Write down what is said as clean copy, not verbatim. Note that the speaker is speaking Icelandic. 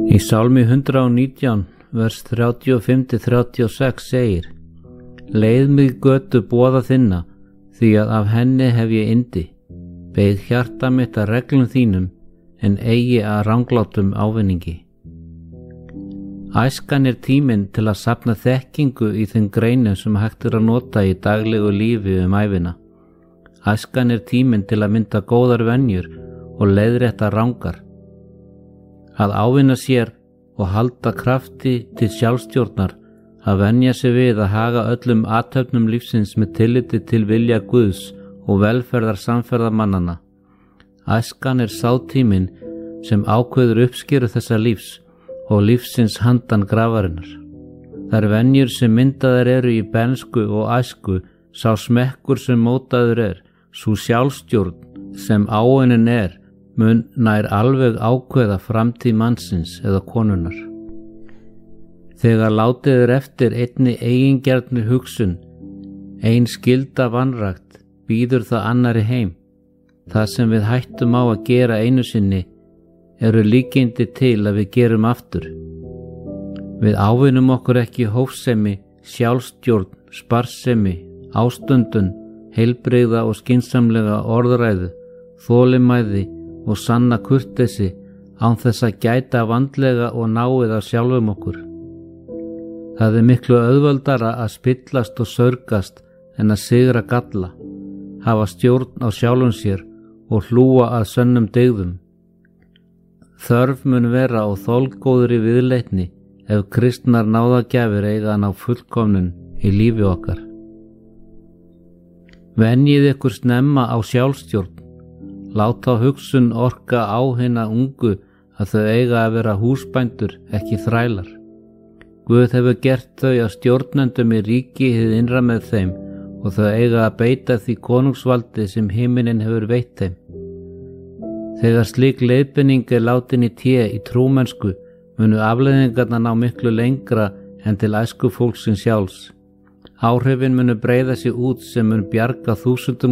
Í Sálmi 119, vers 35-36 segir: Leið mig götu boða þinna, því að af henni hef ég yndi. Beið hjarta mitt að reglum þínum, en eigi að ranglátum ávinningi. Æskan er tíminn til að safna þekkingu í þeim greinum sem hægt er að nota í daglegu lífi ævina. Æskan er tíminn til að mynda góðar venjur og leiðrétta rangar. Að ávinna sér og halda krafti til sjálfstjórnar, að venja sig við að haga öllum athöfnum lífsins með tilliti til vilja Guðs og velferðar samferðamannana. Æskan er sá tíminn sem ákveður uppskeru þessa lífs og lífsins handan grafarinnar. Þær venjur sem myndaðar eru í bernsku og æsku, sá smekkur sem mótaður er, sú sjálfstjórn sem áunin er, mun nær alveg ákveða framtíð mannsins eða konunnar. Þegar látið er eftir einni eigingjarnri hugsun, ein skylda vanrækt, býður það annari heim. Það sem við hættum á að gera einu sinni eru líkindi til að við gerum aftur. Við ávinnum okkur ekki hófsemi, sjálfstjórn, sparsemi, ástundun, heilbrigða og skynsamlega orðræðu, þolinmæði og sanna kurteisi án þess að gæta vandlega og náið af sjálfum okkur. Það er miklu auðveldara að spillast og saurgast en að sigra galla, hafa stjórn á sjálfum sér og hlúa að sönnum dygðum. Þörf mun vera á þolgóðri viðleitni ef kristnar náðagjafir eiga að ná fullkomnun í lífi okkar. Venjið ykkur snemma á sjálfstjórn. Láta hugsun orka á hina ungu að þau eiga að vera húsbændur, ekki þrælar. Guð hefur gert þau að stjórnendum í ríki hið innra með þeim og þau eiga að beita því konungsvaldi sem himinin hefur veitt þeim. Þegar slík leiðbeining er látin í té í trúmennsku, munu afleiðingarnar ná miklu lengra en til æsku fólksins sjálfs. Áhrifin munu breiða sig út sem mun bjarga þúsundum